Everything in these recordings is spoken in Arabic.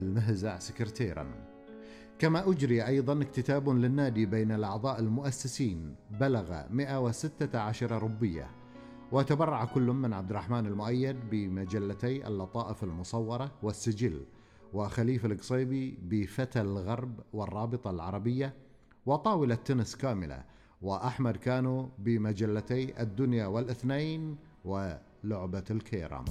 المهزع سكرتيرا. كما أجري أيضا اكتتاب للنادي بين الأعضاء المؤسسين بلغ 116 ربية، وتبرع كل من عبد الرحمن المؤيد بمجلتي اللطائف المصورة والسجل، وخليفة القصيبي بفتى الغرب والرابطة العربية وطاولة تنس كاملة، وأحمد كانوا بمجلتي الدنيا والاثنين ولعبة الكيرم.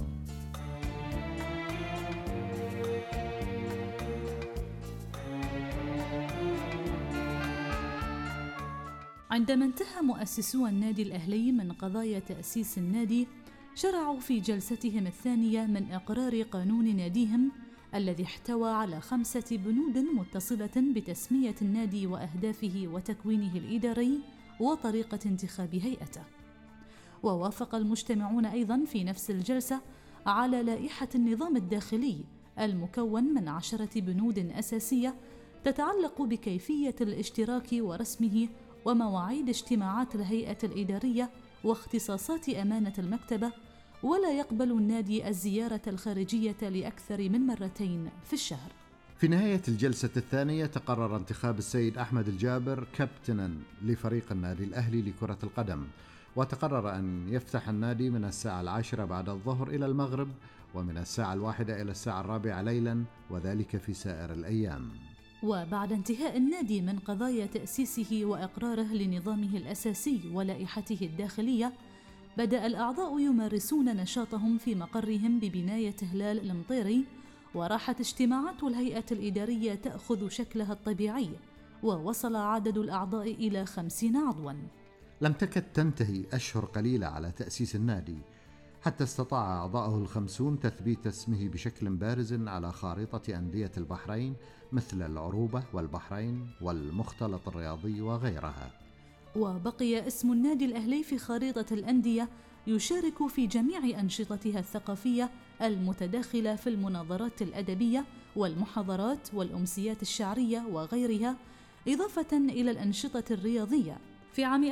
عندما انتهى مؤسسو النادي الأهلي من قضايا تأسيس النادي، شرعوا في جلستهم الثانية من إقرار قانون ناديهم الذي احتوى على 5 بنود متصلة بتسمية النادي وأهدافه وتكوينه الإداري وطريقة انتخاب هيئته. ووافق المجتمعون أيضا في نفس الجلسة على لائحة النظام الداخلي المكون من 10 بنود أساسية تتعلق بكيفية الاشتراك ورسمه ومواعيد اجتماعات الهيئة الإدارية واختصاصات أمانة المكتبة، ولا يقبل النادي الزيارة الخارجية لأكثر من 2 مرات في الشهر. في نهاية الجلسة الثانية تقرر انتخاب السيد أحمد الجابر كابتنا لفريق النادي الأهلي لكرة القدم، وتقرر أن يفتح النادي من الساعة 10 بعد الظهر إلى المغرب، ومن الساعة 1 إلى الساعة 4 ليلا، وذلك في سائر الأيام. وبعد انتهاء النادي من قضايا تأسيسه وإقراره لنظامه الأساسي ولائحته الداخلية، بدأ الأعضاء يمارسون نشاطهم في مقرهم ببناية هلال المطيري، وراحت اجتماعات الهيئة الإدارية تأخذ شكلها الطبيعي، ووصل عدد الأعضاء إلى 50 عضواً. لم تكد تنتهي أشهر قليلة على تأسيس النادي حتى استطاع أعضاؤه 50 تثبيت اسمه بشكل بارز على خارطة أندية البحرين مثل العروبة والبحرين والمختلط الرياضي وغيرها. وبقي اسم النادي الأهلي في خريطة الأندية يشارك في جميع أنشطتها الثقافية المتداخلة في المناظرات الأدبية والمحاضرات والأمسيات الشعرية وغيرها، إضافة إلى الأنشطة الرياضية. في عام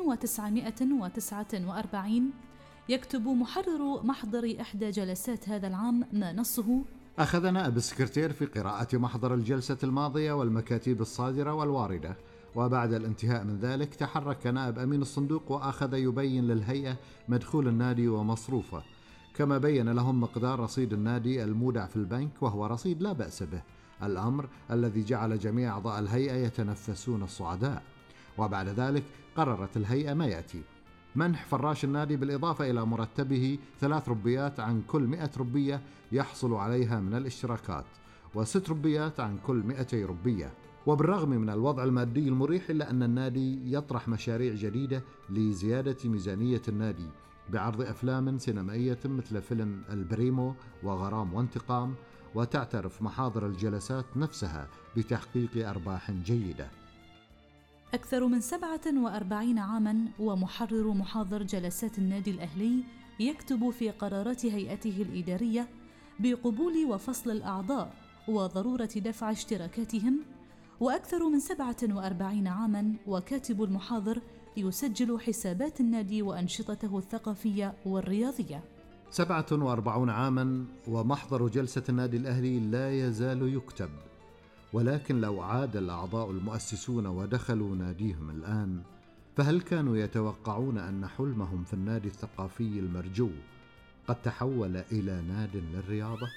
1949 يكتب محرر محضر إحدى جلسات هذا العام ما نصه: أخذ نائب السكرتير في قراءة محضر الجلسة الماضية والمكاتيب الصادرة والواردة، وبعد الانتهاء من ذلك تحرك نائب أمين الصندوق وأخذ يبين للهيئة مدخول النادي ومصروفه، كما بين لهم مقدار رصيد النادي المودع في البنك، وهو رصيد لا بأس به، الأمر الذي جعل جميع أعضاء الهيئة يتنفسون الصعداء. وبعد ذلك قررت الهيئة ما يأتي: منح فراش النادي بالإضافة إلى مرتبه 3 ربيات عن كل 100 ربية يحصل عليها من الاشتراكات، و6 ربيات عن كل 200 ربية. وبالرغم من الوضع المادي المريح، إلا أن النادي يطرح مشاريع جديدة لزيادة ميزانية النادي بعرض أفلام سينمائية مثل فيلم البريمو وغرام وانتقام، وتعترف محاضر الجلسات نفسها بتحقيق أرباح جيدة. أكثر من 47 عاماً ومحرر محاضر جلسات النادي الأهلي يكتب في قرارات هيئته الإدارية بقبول وفصل الأعضاء وضرورة دفع اشتراكاتهم، وأكثر من 47 عاماً وكاتب المحاضر يسجل حسابات النادي وأنشطته الثقافية والرياضية. 47 عاماً ومحضر جلسة النادي الأهلي لا يزال يكتب، ولكن لو عاد الأعضاء المؤسسون ودخلوا ناديهم الآن، فهل كانوا يتوقعون أن حلمهم في النادي الثقافي المرجو قد تحول إلى ناد للرياضة؟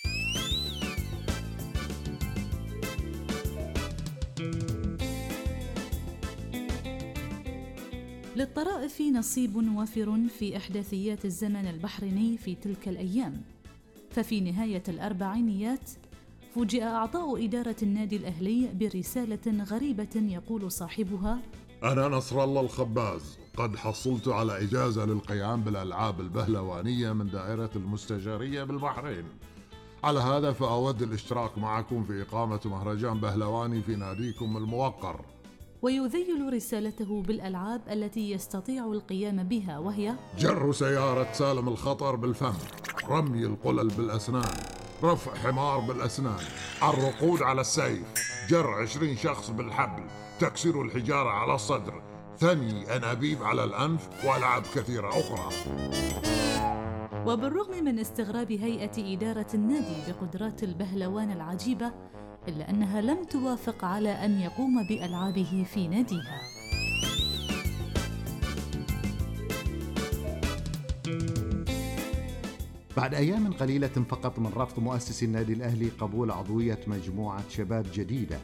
للطرائف نصيب وافر في إحداثيات الزمن البحريني في تلك الأيام، ففي نهاية الأربعينيات فوجئ أعضاء إدارة النادي الأهلي برسالة غريبة يقول صاحبها: أنا نصر الله الخباز، قد حصلت على إجازة للقيام بالألعاب البهلوانية من دائرة المستشارية بالبحرين، على هذا فأود الاشتراك معكم في إقامة مهرجان بهلواني في ناديكم الموقر. ويذيل رسالته بالألعاب التي يستطيع القيام بها، وهي جر سيارة سالم الخطر بالفم، رمي القلل بالأسنان، رفع حمار بالأسنان، الرقود على السيف، جر 20 شخص بالحبل، تكسير الحجارة على الصدر، ثني أنابيب على الأنف، وألعاب كثيرة أخرى. وبالرغم من استغراب هيئة إدارة النادي بقدرات البهلوان العجيبة، إلا أنها لم توافق على أن يقوم بألعابه في ناديها. بعد أيام قليلة فقط من رفض مؤسسي النادي الأهلي قبول عضوية مجموعة شباب جديدة